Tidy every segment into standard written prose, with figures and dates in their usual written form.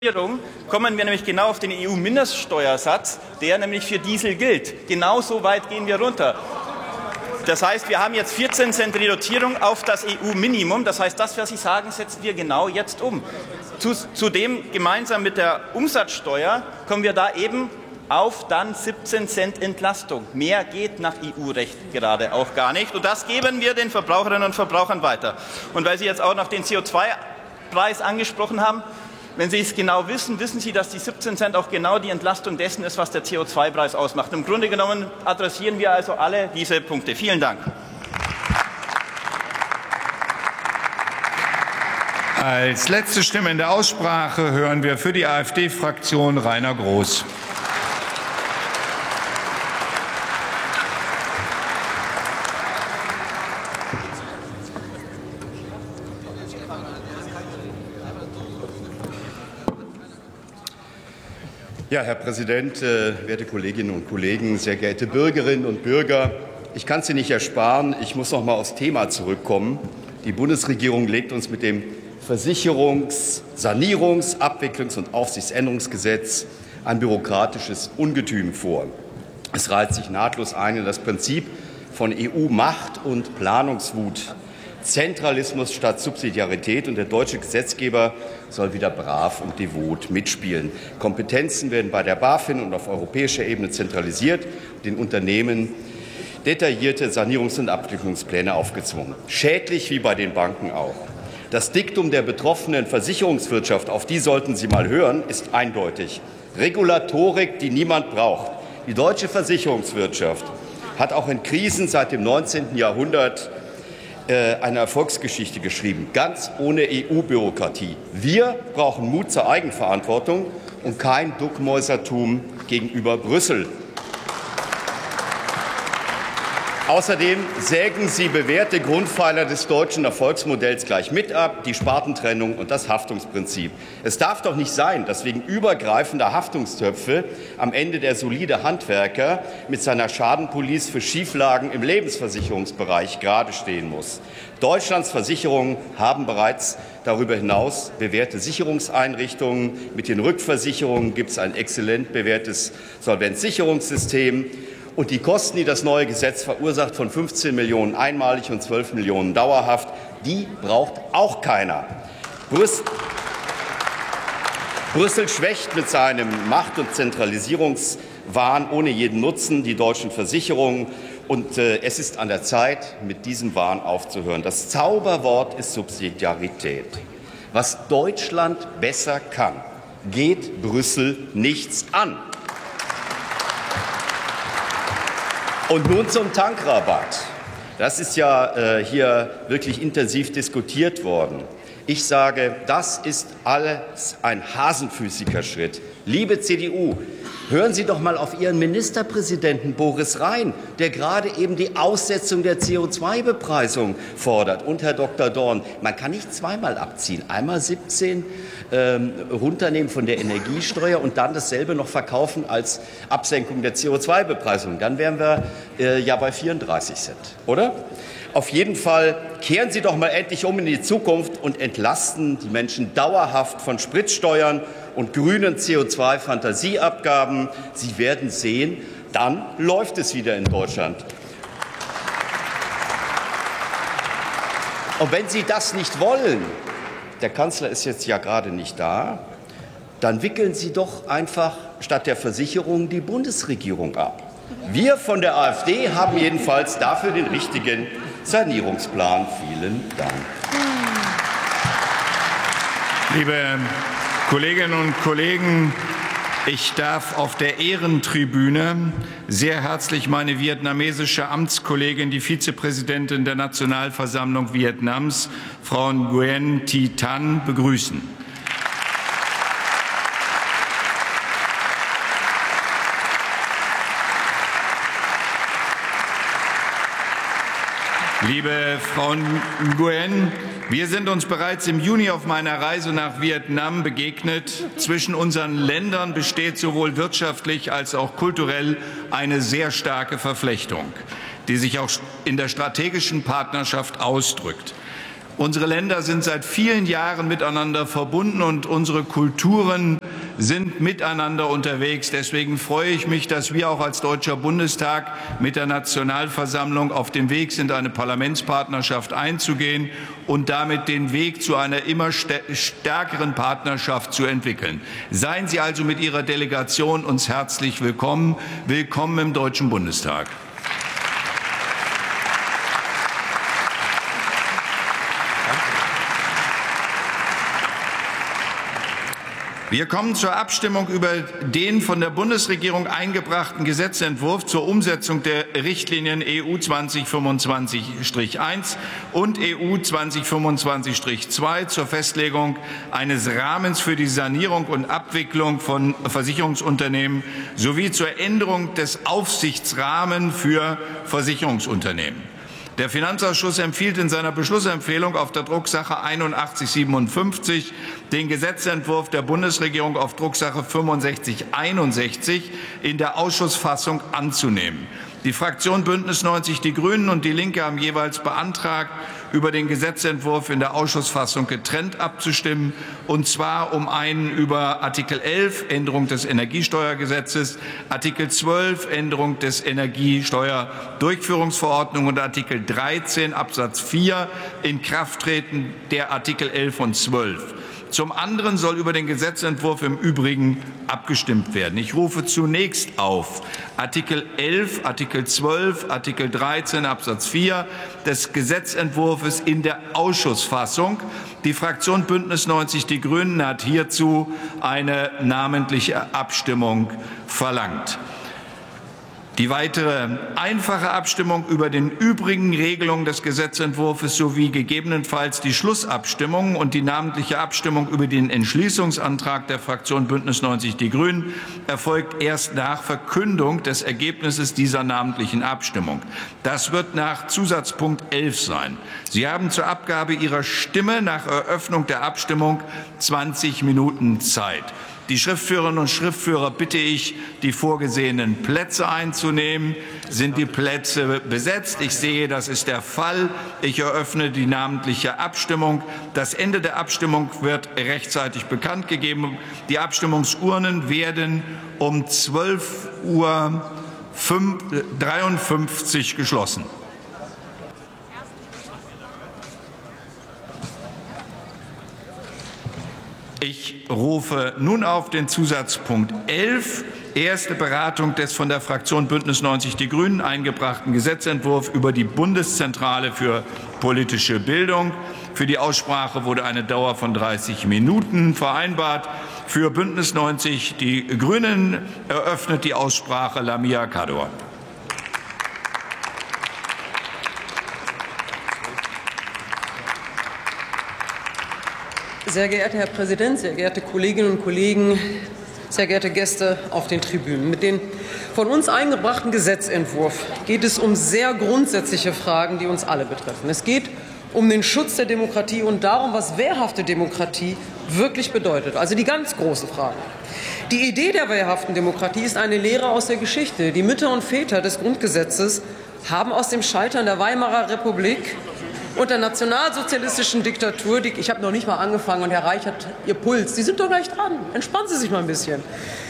kommen wir nämlich genau auf den EU-Mindeststeuersatz, der nämlich für Diesel gilt. Genau so weit gehen wir runter. Das heißt, wir haben jetzt 14 Cent Reduzierung auf das EU-Minimum. Das heißt, das, was Sie sagen, setzen wir genau jetzt um. Zudem gemeinsam mit der Umsatzsteuer kommen wir da eben auf dann 17 Cent Entlastung. Mehr geht nach EU-Recht gerade auch gar nicht. Und das geben wir den Verbraucherinnen und Verbrauchern weiter. Und weil Sie jetzt auch noch den CO2-Preis angesprochen haben, wenn Sie es genau wissen, wissen Sie, dass die 17 Cent auch genau die Entlastung dessen ist, was der CO2-Preis ausmacht. Im Grunde genommen adressieren wir also alle diese Punkte. Vielen Dank. Als letzte Stimme in der Aussprache hören wir für die AfD-Fraktion Rainer Groß. Ja, Herr Präsident, werte Kolleginnen und Kollegen, sehr geehrte Bürgerinnen und Bürger! Ich kann es Ihnen nicht ersparen, ich muss noch mal aufs Thema zurückkommen. Die Bundesregierung legt uns mit dem Sanierungs-, Abwicklungs- und Aufsichtsänderungsgesetz ein bürokratisches Ungetüm vor. Es reiht sich nahtlos ein in das Prinzip von EU-Macht- und Planungswut. Zentralismus statt Subsidiarität, und der deutsche Gesetzgeber soll wieder brav und devot mitspielen. Kompetenzen werden bei der BaFin und auf europäischer Ebene zentralisiert, den Unternehmen detaillierte Sanierungs- und Abwicklungspläne aufgezwungen. Schädlich wie bei den Banken auch. Das Diktum der betroffenen Versicherungswirtschaft, auf die sollten Sie mal hören, ist eindeutig. Regulatorik, die niemand braucht. Die deutsche Versicherungswirtschaft hat auch in Krisen seit dem 19. Jahrhundert eine Erfolgsgeschichte geschrieben, ganz ohne EU-Bürokratie. Wir brauchen Mut zur Eigenverantwortung und kein Duckmäusertum gegenüber Brüssel. Außerdem sägen Sie bewährte Grundpfeiler des deutschen Erfolgsmodells gleich mit ab, die Spartentrennung und das Haftungsprinzip. Es darf doch nicht sein, dass wegen übergreifender Haftungstöpfe am Ende der solide Handwerker mit seiner Schadenpolice für Schieflagen im Lebensversicherungsbereich gerade stehen muss. Deutschlands Versicherungen haben bereits darüber hinaus bewährte Sicherungseinrichtungen. Mit den Rückversicherungen gibt es ein exzellent bewährtes Solvenzsicherungssystem. Und die Kosten, die das neue Gesetz verursacht, von 15 Millionen einmalig und 12 Millionen dauerhaft, die braucht auch keiner. Brüssel schwächt mit seinem Macht- und Zentralisierungswahn ohne jeden Nutzen die deutschen Versicherungen. Und es ist an der Zeit, mit diesem Wahn aufzuhören. Das Zauberwort ist Subsidiarität. Was Deutschland besser kann, geht Brüssel nichts an. Und nun zum Tankrabatt. Das ist ja hier wirklich intensiv diskutiert worden. Ich sage, das ist alles ein hasenfüßiger Schritt. Liebe CDU, hören Sie doch mal auf Ihren Ministerpräsidenten Boris Rhein, der gerade eben die Aussetzung der CO2-Bepreisung fordert. Und Herr Dr. Dorn, man kann nicht zweimal abziehen. Einmal 17 runternehmen von der Energiesteuer und dann dasselbe noch verkaufen als Absenkung der CO2-Bepreisung. Dann wären wir ja bei 34 Cent, oder? Auf jeden Fall kehren Sie doch mal endlich um in die Zukunft und entlasten die Menschen dauerhaft von Spritsteuern und grünen CO2-Fantasieabgaben. Sie werden sehen, dann läuft es wieder in Deutschland. Und wenn Sie das nicht wollen, der Kanzler ist jetzt ja gerade nicht da, dann wickeln Sie doch einfach statt der Versicherung die Bundesregierung ab. Wir von der AfD haben jedenfalls dafür den richtigen Sanierungsplan. Vielen Dank. Liebe Kolleginnen und Kollegen, ich darf auf der Ehrentribüne sehr herzlich meine vietnamesische Amtskollegin, die Vizepräsidentin der Nationalversammlung Vietnams, Frau Nguyen Thi Thanh, begrüßen. Liebe Frau Nguyen, wir sind uns bereits im Juni auf meiner Reise nach Vietnam begegnet. Zwischen unseren Ländern besteht sowohl wirtschaftlich als auch kulturell eine sehr starke Verflechtung, die sich auch in der strategischen Partnerschaft ausdrückt. Unsere Länder sind seit vielen Jahren miteinander verbunden und unsere Kulturen sind miteinander unterwegs. Deswegen freue ich mich, dass wir auch als Deutscher Bundestag mit der Nationalversammlung auf dem Weg sind, eine Parlamentspartnerschaft einzugehen und damit den Weg zu einer immer stärkeren Partnerschaft zu entwickeln. Seien Sie also mit Ihrer Delegation uns herzlich willkommen. Willkommen im Deutschen Bundestag. Wir kommen zur Abstimmung über den von der Bundesregierung eingebrachten Gesetzentwurf zur Umsetzung der Richtlinien EU 2025/1 und EU 2025/2 zur Festlegung eines Rahmens für die Sanierung und Abwicklung von Versicherungsunternehmen sowie zur Änderung des Aufsichtsrahmens für Versicherungsunternehmen. Der Finanzausschuss empfiehlt in seiner Beschlussempfehlung auf der Drucksache 8157 den Gesetzentwurf der Bundesregierung auf Drucksache 6561 in der Ausschussfassung anzunehmen. Die Fraktion Bündnis 90 Die Grünen und Die Linke haben jeweils beantragt, über den Gesetzentwurf in der Ausschussfassung getrennt abzustimmen, und zwar um einen über Artikel 11 Änderung des Energiesteuergesetzes, Artikel 12 Änderung des Energiesteuerdurchführungsverordnung und Artikel 13 Absatz 4 Inkrafttreten der Artikel 11 und 12. Zum anderen soll über den Gesetzentwurf im Übrigen abgestimmt werden. Ich rufe zunächst auf Artikel 11, Artikel 12, Artikel 13 Absatz 4 des Gesetzentwurfs in der Ausschussfassung. Die Fraktion Bündnis 90 Die Grünen hat hierzu eine namentliche Abstimmung verlangt. Die weitere einfache Abstimmung über den übrigen Regelungen des Gesetzentwurfs sowie gegebenenfalls die Schlussabstimmung und die namentliche Abstimmung über den Entschließungsantrag der Fraktion Bündnis 90 Die Grünen erfolgt erst nach Verkündung des Ergebnisses dieser namentlichen Abstimmung. Das wird nach Zusatzpunkt 11 sein. Sie haben zur Abgabe Ihrer Stimme nach Eröffnung der Abstimmung 20 Minuten Zeit. Die Schriftführerinnen und Schriftführer bitte ich, die vorgesehenen Plätze einzunehmen. Sind die Plätze besetzt? Ich sehe, das ist der Fall. Ich eröffne die namentliche Abstimmung. Das Ende der Abstimmung wird rechtzeitig bekannt gegeben. Die Abstimmungsurnen werden um 12:53 Uhr geschlossen. Ich rufe nun auf den Zusatzpunkt 11, erste Beratung des von der Fraktion Bündnis 90 Die Grünen eingebrachten Gesetzentwurf über die Bundeszentrale für politische Bildung. Für die Aussprache wurde eine Dauer von 30 Minuten vereinbart. Für Bündnis 90 Die Grünen eröffnet die Aussprache Lamia Kador. Sehr geehrter Herr Präsident, sehr geehrte Kolleginnen und Kollegen, sehr geehrte Gäste auf den Tribünen! Mit dem von uns eingebrachten Gesetzentwurf geht es um sehr grundsätzliche Fragen, die uns alle betreffen. Es geht um den Schutz der Demokratie und darum, was wehrhafte Demokratie wirklich bedeutet, also die ganz großen Fragen. Die Idee der wehrhaften Demokratie ist eine Lehre aus der Geschichte. Die Mütter und Väter des Grundgesetzes haben aus dem Scheitern der Weimarer Republik und der nationalsozialistischen Diktatur, ich habe noch nicht mal angefangen und Herr Reich hat Ihr Puls, Sie sind doch gleich dran, entspannen Sie sich mal ein bisschen.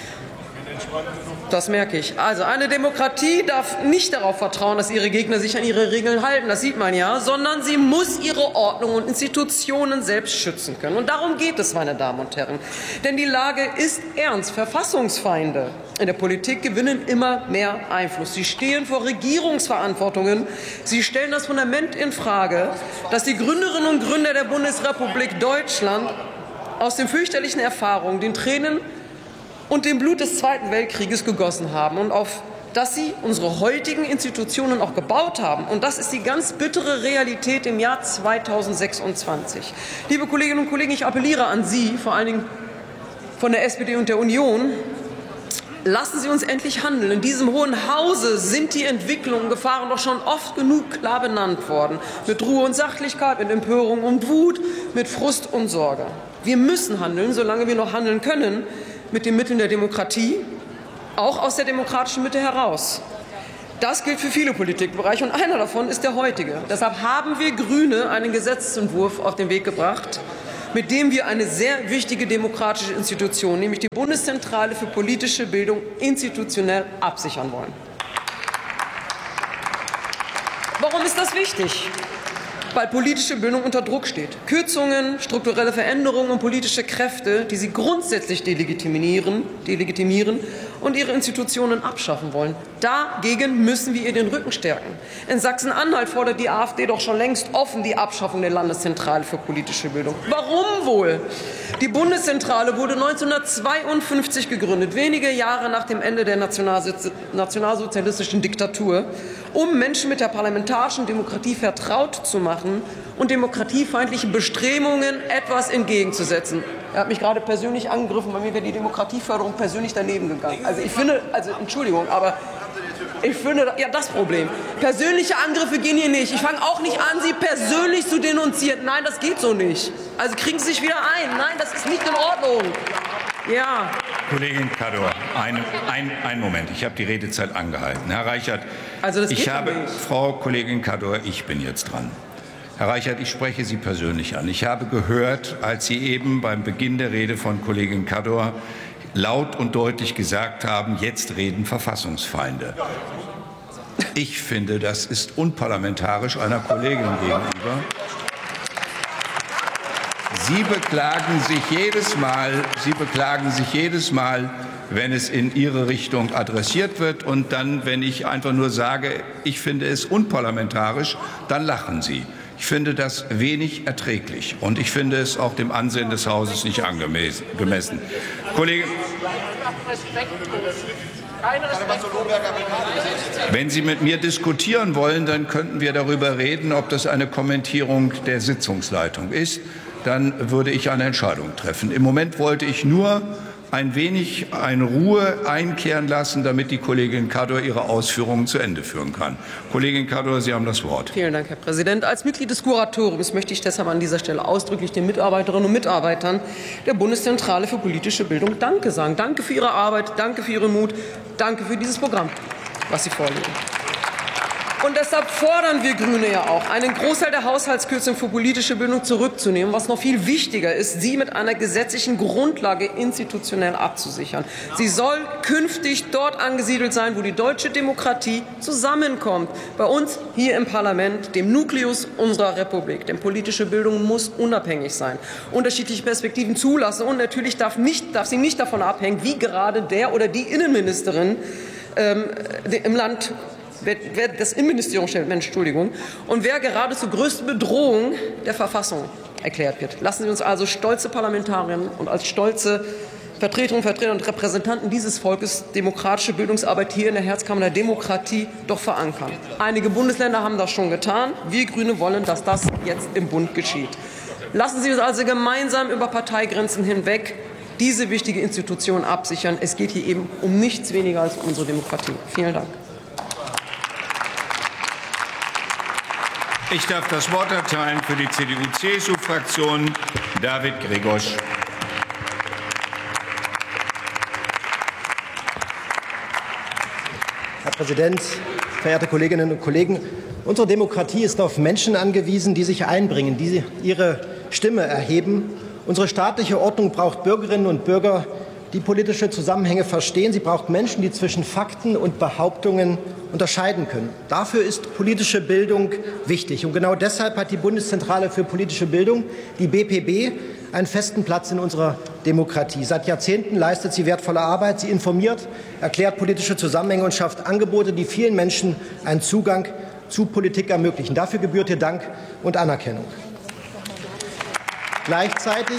Das merke ich. Also eine Demokratie darf nicht darauf vertrauen, dass ihre Gegner sich an ihre Regeln halten, das sieht man ja, sondern sie muss ihre Ordnung und Institutionen selbst schützen können. Und darum geht es, meine Damen und Herren. Denn die Lage ist ernst. Verfassungsfeinde in der Politik gewinnen immer mehr Einfluss. Sie stehen vor Regierungsverantwortungen. Sie stellen das Fundament in Frage, das die Gründerinnen und Gründer der Bundesrepublik Deutschland aus den fürchterlichen Erfahrungen, den Tränen und dem Blut des Zweiten Weltkrieges gegossen haben und auf das sie unsere heutigen Institutionen auch gebaut haben. Und das ist die ganz bittere Realität im Jahr 2026. Liebe Kolleginnen und Kollegen, ich appelliere an Sie, vor allen Dingen von der SPD und der Union, lassen Sie uns endlich handeln. In diesem Hohen Hause sind die Entwicklungen und Gefahren doch schon oft genug klar benannt worden. Mit Ruhe und Sachlichkeit, mit Empörung und Wut, mit Frust und Sorge. Wir müssen handeln, solange wir noch handeln können, mit den Mitteln der Demokratie, auch aus der demokratischen Mitte heraus. Das gilt für viele Politikbereiche und einer davon ist der heutige. Deshalb haben wir Grüne einen Gesetzentwurf auf den Weg gebracht, mit dem wir eine sehr wichtige demokratische Institution, nämlich die Bundeszentrale für politische Bildung, institutionell absichern wollen. Warum ist das wichtig? Weil politische Bildung unter Druck steht. Kürzungen, strukturelle Veränderungen und politische Kräfte, die sie grundsätzlich delegitimieren und ihre Institutionen abschaffen wollen. Dagegen müssen wir ihr den Rücken stärken. In Sachsen-Anhalt fordert die AfD doch schon längst offen die Abschaffung der Landeszentrale für politische Bildung. Warum wohl? Die Bundeszentrale wurde 1952 gegründet, wenige Jahre nach dem Ende der nationalsozialistischen Diktatur, um Menschen mit der parlamentarischen Demokratie vertraut zu machen und demokratiefeindlichen Bestrebungen etwas entgegenzusetzen. Er hat mich gerade persönlich angegriffen, bei mir wäre die Demokratieförderung persönlich daneben gegangen. Also ich finde, Entschuldigung, aber ich finde, ja, das Problem. Persönliche Angriffe gehen hier nicht. Ich fange auch nicht an, Sie persönlich zu denunzieren. Nein, das geht so nicht. Also kriegen Sie sich wieder ein. Nein, das ist nicht in Ordnung. Ja. Kollegin Kador, einen Moment. Ich habe die Redezeit angehalten. Herr Reichert, also das Frau Kollegin Kador, ich bin jetzt dran. Herr Reichert, ich spreche Sie persönlich an. Ich habe gehört, als Sie eben beim Beginn der Rede von Kollegin Kador laut und deutlich gesagt haben, jetzt reden Verfassungsfeinde. Ich finde, das ist unparlamentarisch einer Kollegin gegenüber. Sie beklagen sich jedes Mal, wenn es in Ihre Richtung adressiert wird. Und dann, wenn ich einfach nur sage, ich finde es unparlamentarisch, dann lachen Sie. Ich finde das wenig erträglich. Und ich finde es auch dem Ansehen des Hauses nicht angemessen. Kollege, wenn Sie mit mir diskutieren wollen, dann könnten wir darüber reden, ob das eine Kommentierung der Sitzungsleitung ist. Dann würde ich eine Entscheidung treffen. Im Moment wollte ich nur ein wenig Ruhe einkehren lassen, damit die Kollegin Kador ihre Ausführungen zu Ende führen kann. Kollegin Kador, Sie haben das Wort. Vielen Dank, Herr Präsident. Als Mitglied des Kuratoriums möchte ich deshalb an dieser Stelle ausdrücklich den Mitarbeiterinnen und Mitarbeitern der Bundeszentrale für politische Bildung Danke sagen. Danke für Ihre Arbeit, danke für Ihren Mut, danke für dieses Programm, was Sie vorlegen. Und deshalb fordern wir Grüne ja auch, einen Großteil der Haushaltskürzung für politische Bildung zurückzunehmen. Was noch viel wichtiger ist, sie mit einer gesetzlichen Grundlage institutionell abzusichern. Sie soll künftig dort angesiedelt sein, wo die deutsche Demokratie zusammenkommt. Bei uns hier im Parlament, dem Nukleus unserer Republik. Denn politische Bildung muss unabhängig sein, unterschiedliche Perspektiven zulassen. Und natürlich darf sie nicht davon abhängen, wie gerade der oder die Innenministerin im Land wer das Innenministerium stellt, und wer gerade zur größten Bedrohung der Verfassung erklärt wird. Lassen Sie uns also stolze Parlamentarierinnen und als stolze Vertreterinnen und Vertreter und Repräsentanten dieses Volkes demokratische Bildungsarbeit hier in der Herzkammer der Demokratie doch verankern. Einige Bundesländer haben das schon getan. Wir Grüne wollen, dass das jetzt im Bund geschieht. Lassen Sie uns also gemeinsam über Parteigrenzen hinweg diese wichtige Institution absichern. Es geht hier eben um nichts weniger als um unsere Demokratie. Vielen Dank. Ich darf das Wort erteilen für die CDU-CSU-Fraktion David Grzegorz. Herr Präsident, verehrte Kolleginnen und Kollegen! Unsere Demokratie ist auf Menschen angewiesen, die sich einbringen, die ihre Stimme erheben. Unsere staatliche Ordnung braucht Bürgerinnen und Bürger, die politische Zusammenhänge verstehen. Sie braucht Menschen, die zwischen Fakten und Behauptungen unterscheiden können. Dafür ist politische Bildung wichtig. Und genau deshalb hat die Bundeszentrale für politische Bildung, die BPB, einen festen Platz in unserer Demokratie. Seit Jahrzehnten leistet sie wertvolle Arbeit. Sie informiert, erklärt politische Zusammenhänge und schafft Angebote, die vielen Menschen einen Zugang zu Politik ermöglichen. Dafür gebührt ihr Dank und Anerkennung. Gleichzeitig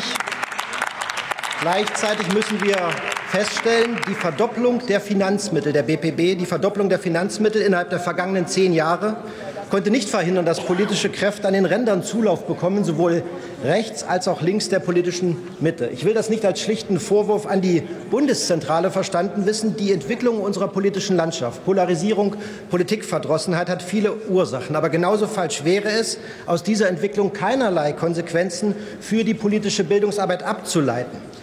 müssen wir feststellen, die Verdopplung der Finanzmittel der BPB, die Verdopplung der Finanzmittel innerhalb der vergangenen 10 Jahre konnte nicht verhindern, dass politische Kräfte an den Rändern Zulauf bekommen, sowohl rechts als auch links der politischen Mitte. Ich will das nicht als schlichten Vorwurf an die Bundeszentrale verstanden wissen. Die Entwicklung unserer politischen Landschaft, Polarisierung, Politikverdrossenheit hat viele Ursachen. Aber genauso falsch wäre es, aus dieser Entwicklung keinerlei Konsequenzen für die politische Bildungsarbeit abzuleiten.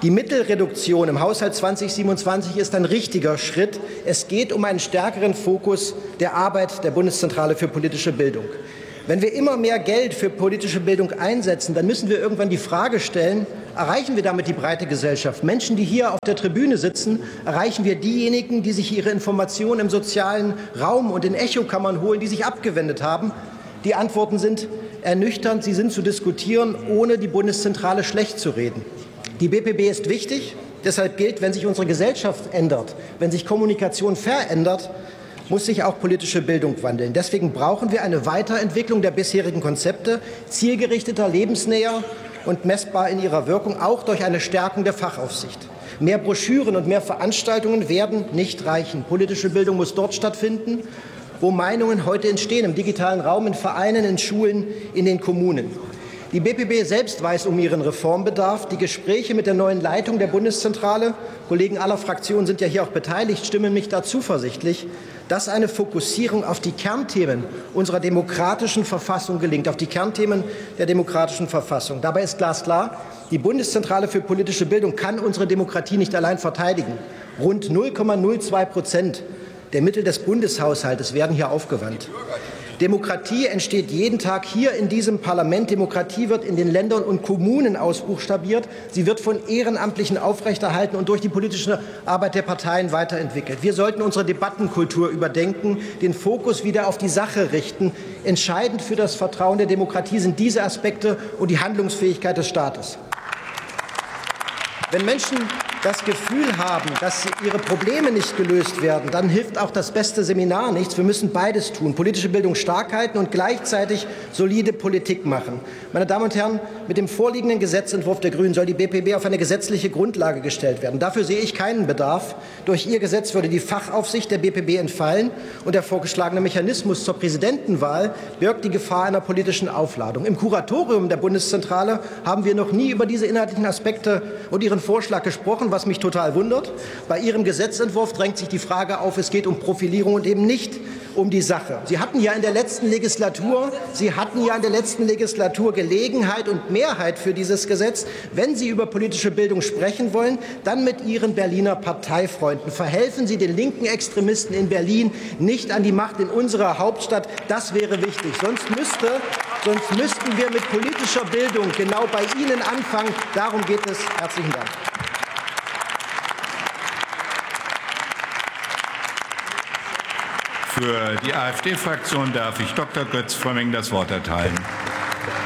Die Mittelreduktion im Haushalt 2027 ist ein richtiger Schritt. Es geht um einen stärkeren Fokus der Arbeit der Bundeszentrale für politische Bildung. Wenn wir immer mehr Geld für politische Bildung einsetzen, dann müssen wir irgendwann die Frage stellen, erreichen wir damit die breite Gesellschaft? Menschen, die hier auf der Tribüne sitzen, erreichen wir diejenigen, die sich ihre Informationen im sozialen Raum und in Echokammern holen, die sich abgewendet haben? Die Antworten sind ernüchternd. Sie sind zu diskutieren, ohne die Bundeszentrale schlecht zu reden. Die BPB ist wichtig. Deshalb gilt, wenn sich unsere Gesellschaft ändert, wenn sich Kommunikation verändert, muss sich auch politische Bildung wandeln. Deswegen brauchen wir eine Weiterentwicklung der bisherigen Konzepte, zielgerichteter, lebensnäher und messbar in ihrer Wirkung, auch durch eine Stärkung der Fachaufsicht. Mehr Broschüren und mehr Veranstaltungen werden nicht reichen. Politische Bildung muss dort stattfinden, wo Meinungen heute entstehen, im digitalen Raum, in Vereinen, in Schulen, in den Kommunen. Die BPB selbst weiß um ihren Reformbedarf. Die Gespräche mit der neuen Leitung der Bundeszentrale, Kollegen aller Fraktionen sind ja hier auch beteiligt, stimmen mich da zuversichtlich, dass eine Fokussierung auf die Kernthemen unserer demokratischen Verfassung gelingt, auf die Kernthemen der demokratischen Verfassung. Dabei ist glasklar, die Bundeszentrale für politische Bildung kann unsere Demokratie nicht allein verteidigen. Rund 0,02% der Mittel des Bundeshaushaltes werden hier aufgewandt. Demokratie entsteht jeden Tag hier in diesem Parlament. Demokratie wird in den Ländern und Kommunen ausbuchstabiert. Sie wird von Ehrenamtlichen aufrechterhalten und durch die politische Arbeit der Parteien weiterentwickelt. Wir sollten unsere Debattenkultur überdenken, den Fokus wieder auf die Sache richten. Entscheidend für das Vertrauen der Demokratie sind diese Aspekte und die Handlungsfähigkeit des Staates. Wenn Menschen das Gefühl haben, dass ihre Probleme nicht gelöst werden, dann hilft auch das beste Seminar nichts. Wir müssen beides tun, politische Bildung stark halten und gleichzeitig solide Politik machen. Meine Damen und Herren, mit dem vorliegenden Gesetzentwurf der Grünen soll die BPB auf eine gesetzliche Grundlage gestellt werden. Dafür sehe ich keinen Bedarf. Durch ihr Gesetz würde die Fachaufsicht der BPB entfallen und der vorgeschlagene Mechanismus zur Präsidentenwahl birgt die Gefahr einer politischen Aufladung. Im Kuratorium der Bundeszentrale haben wir noch nie über diese inhaltlichen Aspekte und ihren Vorschlag gesprochen, was mich total wundert. Bei Ihrem Gesetzentwurf drängt sich die Frage auf, es geht um Profilierung und eben nicht um die Sache. Sie hatten ja in der letzten Legislatur Gelegenheit und Mehrheit für dieses Gesetz. Wenn Sie über politische Bildung sprechen wollen, dann mit Ihren Berliner Parteifreunden. Verhelfen Sie den linken Extremisten in Berlin nicht an die Macht in unserer Hauptstadt. Das wäre wichtig. Sonst müssten wir mit politischer Bildung genau bei Ihnen anfangen. Darum geht es. Herzlichen Dank. Für die AfD-Fraktion darf ich Dr. Götz Frömming das Wort erteilen.